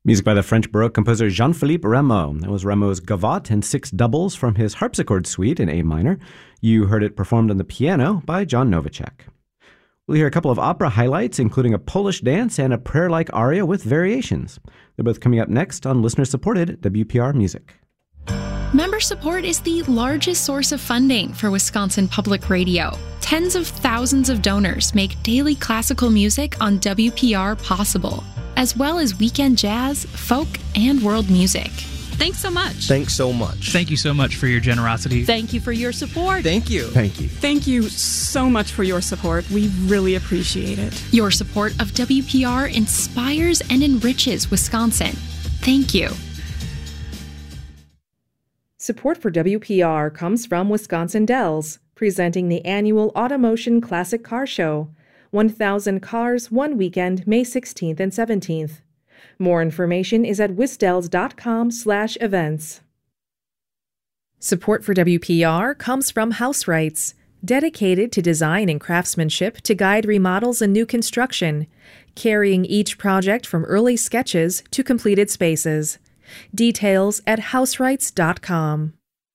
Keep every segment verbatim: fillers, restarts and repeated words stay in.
Music by the French Baroque composer Jean-Philippe Rameau. That was Rameau's Gavotte and six doubles from his harpsichord suite in A minor. You heard it performed on the piano by John Novacek. We'll hear a couple of opera highlights, including a Polish dance and a prayer-like aria with variations. They're both coming up next on listener-supported W P R Music. Member support is the largest source of funding for Wisconsin Public Radio. Tens of thousands of donors make daily classical music on W P R possible, as well as weekend jazz, folk, and world music. Thanks so much. Thanks so much. Thank you so much for your generosity. Thank you for your support. Thank you. Thank you. Thank you so much for your support. We really appreciate it. Your support of W P R inspires and enriches Wisconsin. Thank you. Support for W P R comes from Wisconsin Dells, presenting the annual Automotion Classic Car Show. one thousand cars, one weekend, May sixteenth and seventeenth. More information is at wisdells.com slash events. Support for W P R comes from House Rights, dedicated to design and craftsmanship to guide remodels and new construction, carrying each project from early sketches to completed spaces. Details at house rights dot com.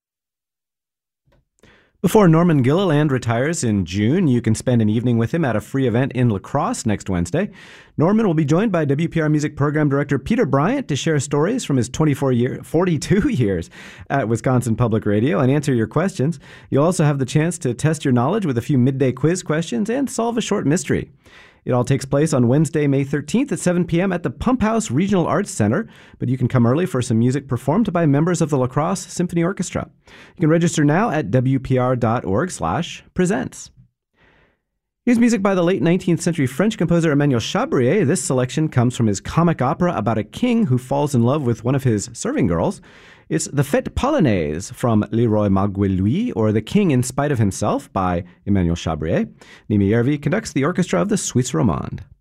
Before Norman Gilliland retires in June, you can spend an evening with him at a free event in La Crosse next Wednesday. Norman will be joined by W P R Music Program Director Peter Bryant to share stories from his twenty-four year, forty-two years at Wisconsin Public Radio and answer your questions. You'll also have the chance to test your knowledge with a few midday quiz questions and solve a short mystery. It all takes place on Wednesday, May thirteenth at seven p.m. at the Pump House Regional Arts Center, but you can come early for some music performed by members of the La Crosse Symphony Orchestra. You can register now at w p r dot org slash presents. Here's music by the late nineteenth century French composer Emmanuel Chabrier. This selection comes from his comic opera about a king who falls in love with one of his serving girls. It's The Fête Polonaise from Leroy Maguiluy, or The King in Spite of Himself by Emmanuel Chabrier. Nimi Järvi conducts the orchestra of the Suisse Romande.